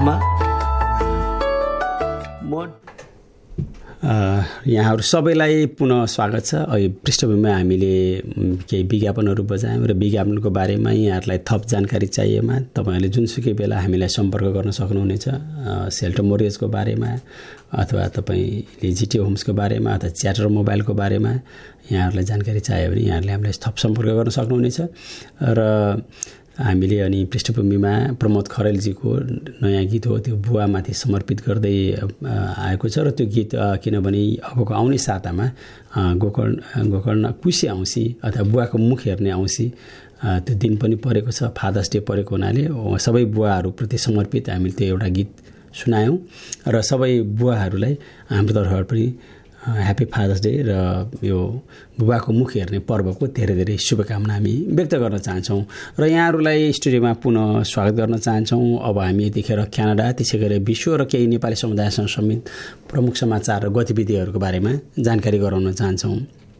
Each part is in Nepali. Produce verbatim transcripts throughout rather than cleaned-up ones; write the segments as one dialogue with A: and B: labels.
A: आमा म
B: यहाँहरू सबैलाई पुनः स्वागत छ। अहिले पृष्ठभूमिमा हामीले केही विज्ञापनहरू बजायौँ र विज्ञापनको बारेमा यहाँहरूलाई थप जानकारी चाहिएमा तपाईँहरूले जुनसुकै बेला हामीलाई सम्पर्क गर्न सक्नुहुनेछ। सेल्टर मोर्गेजको बारेमा अथवा तपाईँले जिटी होम्सको बारेमा अथवा च्याटर मोबाइलको बारेमा यहाँहरूलाई जानकारी चाहियो भने यहाँहरूले हामीलाई थप सम्पर्क गर्न सक्नुहुनेछ। र हामीले अनि पृष्ठभूमिमा प्रमोद खरेलजीको नयाँ गीत हो त्यो बुवामाथि समर्पित गर्दै आएको छ। र त्यो गीत किनभने अबको आउने सातामा गोकर्ण गोकर्ण कुशी औँसी अथवा बुवाको मुख हेर्ने औँसी त्यो दिन पनि परेको छ। फादर्स डे परेको हुनाले सबै बुवाहरूप्रति समर्पित हामीले त्यो एउटा गीत सुनायौँ र सबै बुवाहरूलाई हाम्रो तर्फबाट पनि ह्याप्पी फादर्स डे र यो बुबाको मुख हेर्ने पर्वको धेरै धेरै शुभकामना हामी व्यक्त गर्न चाहन्छौँ। र यहाँहरूलाई स्टुडियोमा पुनः स्वागत गर्न चाहन्छौँ। अब हामी यतिखेर क्यानाडा त्यसै गरी विश्व र केही नेपाली समुदायसँग समेत प्रमुख समाचार र गतिविधिहरूको बारेमा जानकारी गराउन चाहन्छौँ।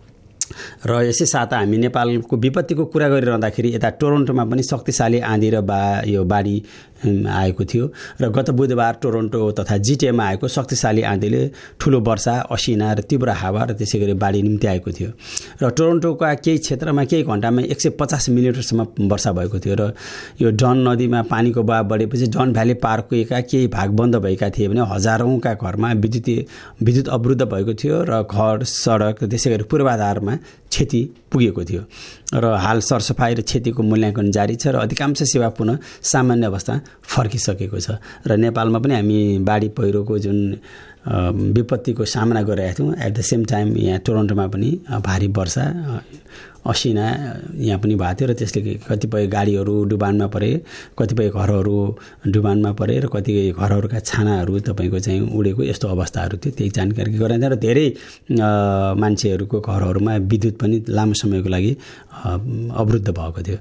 B: र यसै साता हामी नेपालको विपत्तिको कुरा गरिरहँदाखेरि यता टोरन्टोमा पनि शक्तिशाली आँधी र बा यो बाढी आएको थियो। र गत बुधबार टोरन्टो तथा जिटिएमा आएको शक्तिशाली आँधीले ठुलो वर्षा, असिना र तीव्र हावा र त्यसै गरी बाढी निम्ति आएको थियो। र टोरन्टोका केही क्षेत्रमा केही घण्टामा एक सय पचास मिलिमिटरसम्म वर्षा भएको थियो। र यो डन नदीमा पानीको बहाव बढेपछि डन भ्याली पार्कका केही भाग बन्द भएका थिए भने हजारौँका घरमा विद्युत विद्युत अवरुद्ध भएको थियो र घर, सडक त्यसै गरी पूर्वाधारमा क्षति पुगेको थियो। र हाल सरसफाई र क्षतिको मूल्याङ्कन जारी छ र अधिकांश सेवा पुनः सामान्य अवस्था फर्किसकेको छ। र नेपालमा पनि हामी बाढी पहिरोको जुन विपत्तिको सामना गरिरहेका थियौँ, एट द सेम टाइम यहाँ टोरन्टोमा पनि भारी वर्षा, असिना यहाँ पनि भएको थियो र त्यसले कतिपय गाडीहरू डुबानमा परे, कतिपय घरहरू डुबानमा परे र कतिपय घरहरूका छानाहरू तपाईँको चाहिँ उडेको यस्तो अवस्थाहरू थियो। त्यही जानकारी गराइन्छ र धेरै मान्छेहरूको घरहरूमा विद्युत पनि लामो समयको लागि अवरुद्ध भएको थियो।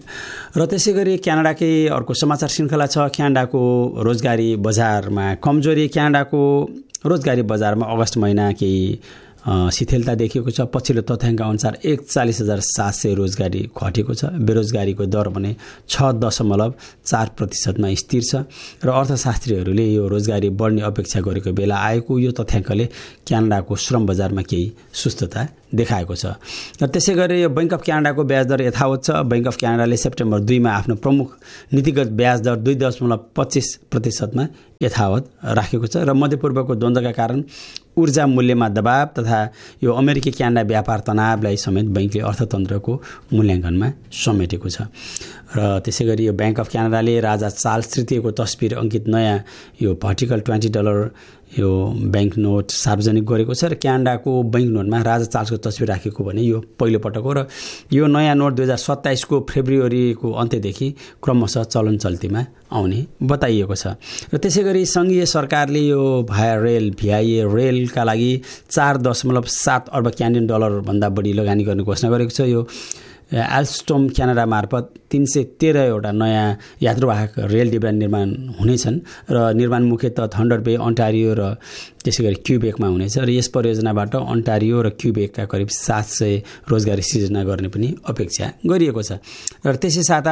B: र त्यसै गरी क्यानाडाकै अर्को समाचार श्रृङ्खला छ। क्यानाडाको रोजगारी बजारमा कमजोरी। क्यानाडाको रोजगारी बजारमा अगस्त महिना केही शिथिलता देखिएको छ। पछिल्लो तथ्याङ्क अनुसार एकचालिस हजार सात सय रोजगारी घटेको छ। बेरोजगारीको दर भने छ दशमलव चार प्रतिशतमा स्थिर छ। र अर्थशास्त्रीहरूले यो रोजगारी बढ्ने अपेक्षा गरेको बेला आएको यो तथ्याङ्कले क्यानाडाको श्रम बजारमा केही सुस्तता देखाएको छ। र त्यसै गरी यो बैंक अफ क्यानाडाको ब्याज दर यथावत छ। बैंक अफ क्यानाडाले सेप्टेम्बर दुईमा आफ्नो प्रमुख नीतिगत ब्याज दर दुई दशमलव पच्चिस प्रतिशतमा यथावत राखेको छ। र मध्यपूर्वको द्वन्द्वका कारण ऊर्जा मूल्यमा दबाव तथा यो अमेरिकी क्यानाडा व्यापार तनावलाई समेत बैंकले अर्थतन्त्रको मूल्याङ्कनमा समेटेको छ। र त्यसै गरी यो बैंक अफ क्यानाडाले राजा चार्ल्स तृतीयको तस्बिर अंकित नयाँ यो भर्टिकल ट्वेन्टी डलर यो बैंक नोट सार्वजनिक गरेको छ। र क्यानाडाको बैंक नोटमा राजा चार्ल्सको तस्बिर राखेको भने यो पहिलो पटक हो। र यो नयाँ नोट दुई हजार सत्ताइसको फेब्रुअरीको अन्त्यदेखि क्रमशः चलन चल्तीमा आउने बताइएको छ। र त्यसै गरी सङ्घीय सरकारले यो भाया रेल भिआइए रेलका लागि चार दशमलव सात अर्ब क्यानाडियन डलरभन्दा बढी लगानी गर्ने घोषणा गरेको छ। यो एल्स्टोम क्यानाडा मार्फत तीन सय तेह्रवटा नयाँ यात्रुवाहक रेल डिब्बा निर्माण हुनेछन् र निर्माण मुख्यतः थन्डर बे, अन्टारियो र त्यसै गरी क्युबेकमा हुनेछ। र यस परियोजनाबाट अन्टारियो र क्युबेकका करिब सात सय रोजगारी सृजना गर्ने पनि अपेक्षा गरिएको छ। र त्यसै साता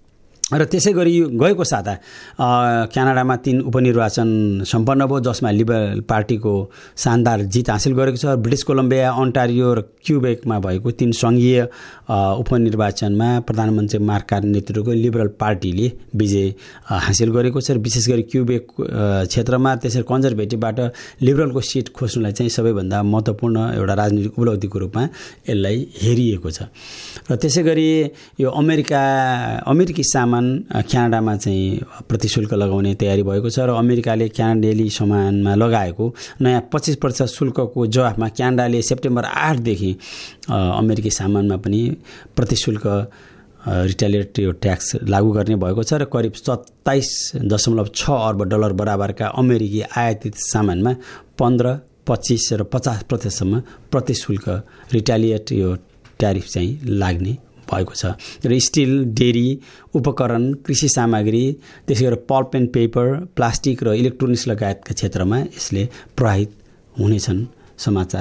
B: र त्यसै गरी गएको साता क्यानाडामा तीन उपनिर्वाचन सम्पन्न भयो जसमा लिबरल पार्टीको शानदार जित हासिल गरेको छ। ब्रिटिस कोलम्बिया, अन्टारियो र क्युबेकमा भएको तीन सङ्घीय उपनिर्वाचनमा प्रधानमन्त्री मार्क कार्नी नेतृत्वको लिबरल पार्टीले विजय हासिल गरेको छ। विशेष गरी क्युबेक क्षेत्रमा त्यसरी कन्जर्भेटिभबाट लिबरलको सिट खोज्नुलाई चाहिँ सबैभन्दा महत्त्वपूर्ण एउटा राजनीतिक उपलब्धिको रूपमा यसलाई हेरिएको छ। र त्यसै गरी यो अमेरिका अमेरिकी सामान क्यानाडामा चाहिँ प्रतिशुल्क लगाउने तयारी भएको छ। र अमेरिकाले क्यानाडियाली सामानमा लगाएको नयाँ पच्चिस प्रतिशत शुल्कको जवाफमा क्यानाडाले सेप्टेम्बर आठदेखि अमेरिकी सामानमा पनि प्रतिशुल्क रिटेलिएटरी ट्याक्स लागू गर्ने भएको छ। र करिब सत्ताइस दशमलव छ अर्ब डलर बराबरका अमेरिकी आयातित सामानमा पन्ध्र पच्चिस र पचास प्रतिशतसम्म प्रतिशुल्क रिटेलिएट यो ट्यारिफ चाहिँ लाग्ने भएको छ। र स्टिल, डेरी उपकरण, कृषि सामग्री, त्यसै गरी पल्प एन्ड पेपर, प्लास्टिक र इलेक्ट्रोनिक्स लगायतका क्षेत्रमा यसले प्रभावित हुनेछन् समाचार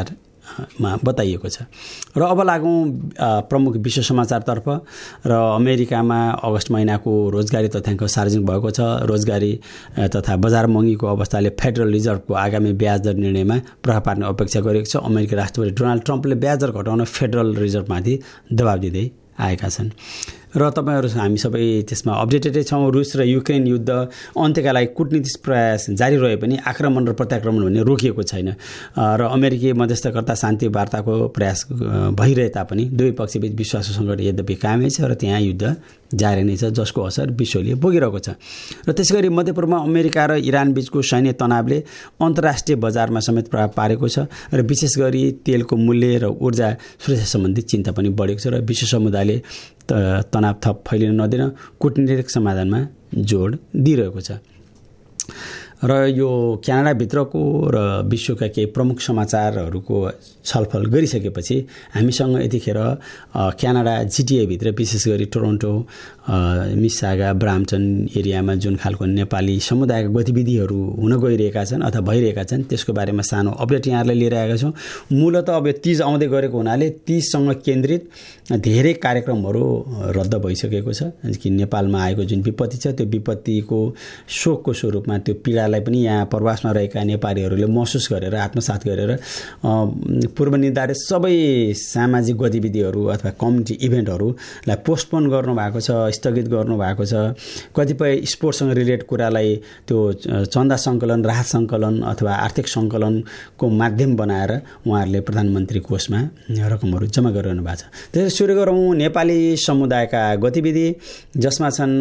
B: मा बताइएको छ। र अब लागौँ प्रमुख विश्व समाचारतर्फ। र अमेरिकामा अगस्त महिनाको रोजगारी तथ्याङ्क सार्वजनिक भएको छ। रोजगारी तथा बजार महँगीको अवस्थाले फेडरल रिजर्भको आगामी ब्याज दर निर्णयमा प्रभाव पार्ने अपेक्षा गरेको छ। अमेरिकी राष्ट्रपति डोनाल्ड ट्रम्पले ब्याज दर घटाउन फेडरल रिजर्भमाथि दबाब दिँदै आएका छन्। र तपाईँहरू हामी सबै त्यसमा अपडेटेडै छौँ। रुस र युक्रेन युद्ध अन्त्यका लागि कूटनीतिक प्रयास जारी रहे पनि आक्रमण र प्रत्याक्रमण भन्ने रोकिएको छैन। र अमेरिकी मध्यस्थकर्ता शान्ति वार्ताको प्रयास भइरहे तापनि दुवै पक्षबीच विश्वासको सङ्कट यद्यपि कायमै छ र त्यहाँ युद्ध जारी नै छ, जसको असर विश्वले भोगिरहेको छ। र त्यसै गरी मध्यपूर्वमा अमेरिका र इरान बीचको सैन्य तनावले अन्तर्राष्ट्रिय बजारमा समेत प्रभाव पारेको छ र विशेष गरी तेलको मूल्य र ऊर्जा सुरक्षा सम्बन्धी चिन्ता पनि बढेको छ। र विश्व समुदायले तनाव थप फैलिन नदिन कूटनीतिक समाधानमा जोड दिइरहेको छ। र यो क्यानाडाभित्रको र विश्वका केही प्रमुख समाचारहरूको छलफल गरिसकेपछि हामीसँग यतिखेर क्यानाडा जिटिएभित्र विशेष गरी टोरन्टो, मिसागा, ब्राम्पटन एरियामा जुन खालको नेपाली समुदायका गतिविधिहरू हुन गइरहेका छन् अथवा भइरहेका छन् त्यसको बारेमा सानो अपडेट यहाँहरूलाई लिएर आएका छौँ। मूलत अब तीज आउँदै गरेको हुनाले तीजसँग केन्द्रित धेरै कार्यक्रमहरू रद्द भइसकेको छ कि नेपालमा आएको जुन विपत्ति छ त्यो विपत्तिको शोकको स्वरूपमा त्यो पीडालाई पनि यहाँ प्रवासमा रहेका नेपालीहरूले महसुस गरेर आत्मसात गरेर पूर्व निर्धारित सबै सामाजिक गतिविधिहरू अथवा कम्युनिटी इभेन्टहरूलाई पोस्टपोन गर्नुभएको छ, स्थगित गर्नुभएको छ। कतिपय स्पोर्ट्ससँग रिलेटेड कुरालाई त्यो चन्दा सङ्कलन, राहत सङ्कलन अथवा आर्थिक सङ्कलनको माध्यम बनाएर उहाँहरूले प्रधानमन्त्री कोषमा रकमहरू जम्मा गरिरहनु भएको छ। त्यसै सुरु गरौँ नेपाली समुदायका गतिविधि, जसमा छन्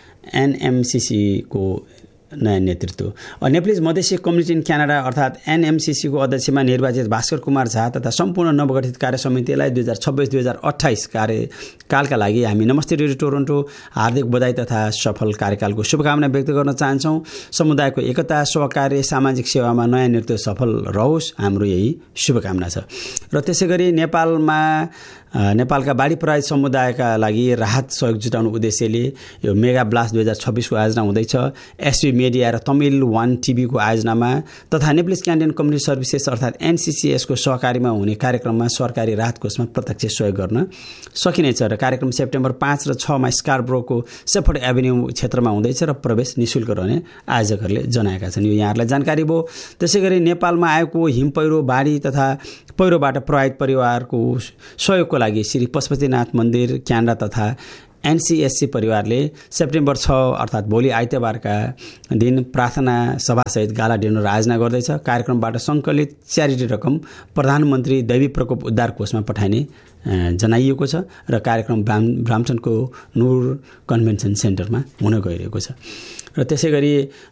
B: एनएमसिसीको नयाँ नेतृत्व। Nepalese Madhesi community in Canada अर्थात् एनएमसिसीको अध्यक्षमा निर्वाचित भास्कर कुमार झा तथा सम्पूर्ण नवगठित कार्य समितिलाई दुई हजार छब्बिस दुई हजार अठाइस कार्यकालका लागि हामी नमस्ते रेडियो टोरन्टो हार्दिक बधाई तथा सफल कार्यकालको शुभकामना व्यक्त गर्न चाहन्छौँ। समुदायको एकता, सहकार्य, सामाजिक सेवामा नयाँ नेतृत्व सफल रहोस्, हाम्रो यही शुभकामना छ। र त्यसै गरी नेपालमा नेपालका बाढी प्रभावित समुदायका लागि राहत सहयोग जुटाउनु उद्देश्यले यो मेगा ब्लास्ट दुई हजार छब्बिसको आयोजना हुँदैछ। एसबी मिडिया र तमिल वान टिभीको आयोजनामा तथा नेप्लिज क्यान्डियन कम्युनिटी सर्भिसेस अर्थात् एनसिसिएसको सहकारीमा हुने कार्यक्रममा सरकारी राहत कोषमा प्रत्यक्ष सहयोग गर्न सकिनेछ। र कार्यक्रम सेप्टेम्बर पाँच र छमा स्कार्ब्रोको सेफोर्ड एभिन्यू क्षेत्रमा हुँदैछ र प्रवेश निःशुल्क रहने आयोजकहरूले जनाएका छन्। यो यहाँहरूलाई जानकारी भयो। त्यसै गरी नेपालमा आएको हिम पहिरो, बाढी तथा पहिरोबाट प्रभावित परिवारको सहयोगको लागि श्री पशुपतिनाथ मन्दिर क्यानाडा तथा एनसिएससी परिवारले सेप्टेम्बर छ अर्थात् भोलि आइतबारका दिन प्रार्थना सभासहित गाला डिनर आयोजना गर्दैछ। कार्यक्रमबाट सङ्कलित च्यारिटी रकम प्रधानमन्त्री दैवी प्रकोप उद्धार कोषमा पठाइने जनाइएको छ र कार्यक्रम ब्राम ब्राम्पटनको नूर कन्भेन्सन सेन्टरमा हुन गइरहेको छ। र त्यसै गरी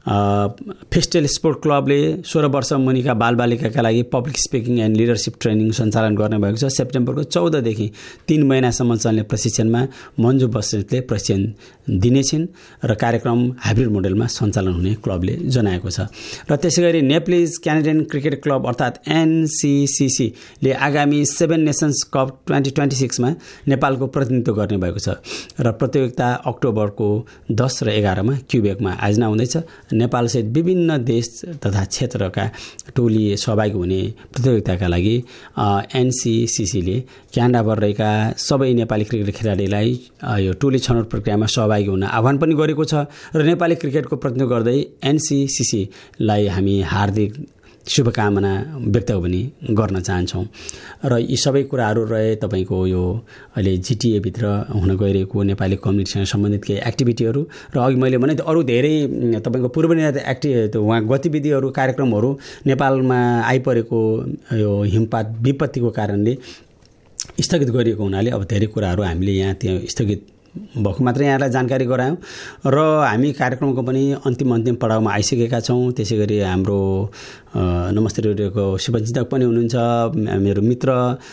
B: फेस्टेल स्पोर्ट क्लबले सोह्र वर्ष मुनिका बालबालिकाका लागि public speaking and leadership training सञ्चालन गर्ने भएको छ। सेप्टेम्बरको चौधदेखि तीन महिनासम्म चल्ने प्रशिक्षणमा मन्जु बस्नेतले प्रशिक्षण दिनेछिन् र कार्यक्रम हाइब्रिड मोडेलमा सञ्चालन हुने क्लबले जनाएको छ। र त्यसै गरी नेप्लिज क्यानाडियन क्रिकेट क्लब अर्थात् एनसिसिसीले आगामी seven nations cup twenty twenty सिक्समा नेपालको प्रतिनिधित्व गर्ने भएको छ र प्रतियोगिता अक्टोबरको दस र एघारमा क्युबेकमा आयोजना हुँदैछ। नेपालसहित विभिन्न देश तथा क्षेत्रका टोली सहभागी हुने प्रतियोगिताका लागि एनसिसिसीले क्यानाडाभर रहेका सबै नेपाली क्रिकेट खेलाडीलाई यो टोली छनौट प्रक्रियामा सहभागी हुन आह्वान पनि गरेको छ र नेपाली क्रिकेटको प्रतिनिधित्व गर्दै एनसिसिसीलाई हामी हार्दिक शुभकामना व्यक्त पनि गर्न चाहन्छौँ। र यी सबै कुराहरू रहे तपाईँको यो अहिले जिटिएभित्र हुन गइरहेको नेपाली कम्युनिटीसँग सम्बन्धित केही एक्टिभिटीहरू र अघि मैले भने अरू धेरै तपाईँको पूर्वनिर्धारित एक्टि उहाँ गतिविधिहरू कार्यक्रमहरू नेपालमा आइपरेको यो हिमपात विपत्तिको कारणले स्थगित गरिएको हुनाले अब धेरै कुराहरू हामीले यहाँ त्यहाँ स्थगित भएको मात्र यहाँलाई जानकारी गरायौँ र हामी कार्यक्रमको पनि अन्तिम अन्तिम पडाउमा आइसकेका छौँ। त्यसै गरी हाम्रो नमस्ते रेडियोको शुभचिन्तक पनि हुनुहुन्छ मेरो मित्र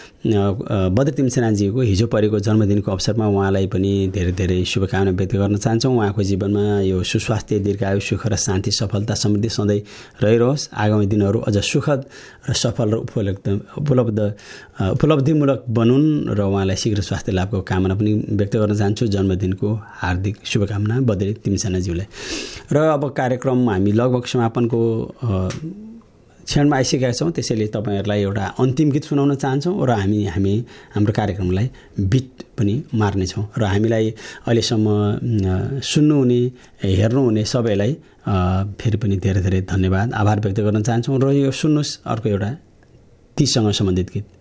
B: बद्र तिमसेनाजीको हिजो परेको जन्मदिनको अवसरमा उहाँलाई पनि धेरै धेरै शुभकामना व्यक्त गर्न चाहन्छौँ। उहाँको जीवनमा यो सुस्वास्थ्य, दीर्घायु, सुख र शान्ति, सफलता, समृद्धि सधैँ रहिरहोस्। आगामी दिनहरू अझ सुखद र सफल र उपलब्ध उपलब्ध उपलब्धिमूलक बनुन् र उहाँलाई शीघ्र स्वास्थ्य लाभको कामना पनि व्यक्त गर्न चाहन्छु। जन्मदिनको हार्दिक शुभकामना बद्री तिमसेनाज्यूलाई। र अब कार्यक्रम हामी लगभग समापनको क्षणमा आइसकेका छौँ। त्यसैले तपाईँहरूलाई एउटा अन्तिम गीत सुनाउन चाहन्छौँ र हामी हामी हाम्रो कार्यक्रमलाई बिट पनि मार्नेछौँ। र हामीलाई अहिलेसम्म सुन्नुहुने हेर्नुहुने सबैलाई फेरि पनि धेरै धेरै धन्यवाद आभार व्यक्त गर्न चाहन्छौँ। र यो सुन्नुहोस् अर्को एउटा तीसँग सम्बन्धित गीत।